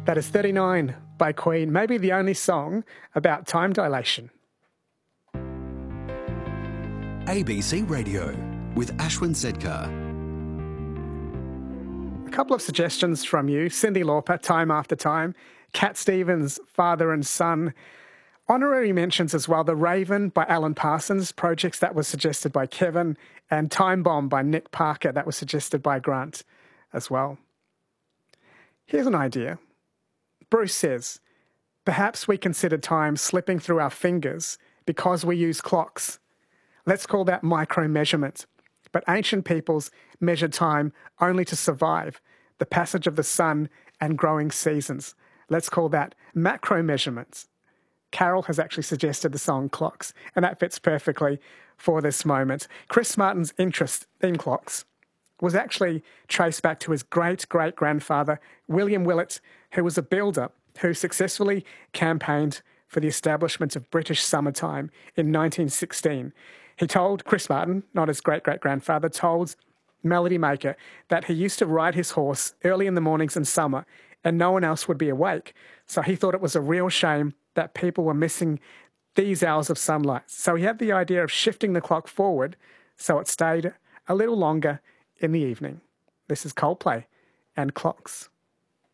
That is 39 by Queen, maybe the only song about time dilation. ABC Radio with Ashwin Sedkar. A couple of suggestions from you. Cyndi Lauper, Time After Time. Cat Stevens, Father and Son. Honorary mentions as well, The Raven by Alan Parsons, projects that was suggested by Kevin, and Time Bomb by Nick Parker, that was suggested by Grant as well. Here's an idea. Bruce says, perhaps we consider time slipping through our fingers because we use clocks. Let's call that micro-measurement. But ancient peoples measured time only to survive, the passage of the sun and growing seasons. Let's call that macro-measurements. Carol has actually suggested the song Clocks, and that fits perfectly for this moment. Chris Martin's interest in clocks was actually traced back to his great-great-grandfather, William Willett, who was a builder who successfully campaigned for the establishment of British summertime in 1916. He told, Chris Martin, not his great-great-grandfather, told Melody Maker that he used to ride his horse early in the mornings in summer and no one else would be awake. So he thought it was a real shame that people were missing these hours of sunlight. So he had the idea of shifting the clock forward so it stayed a little longer in the evening. This is Coldplay and Clocks.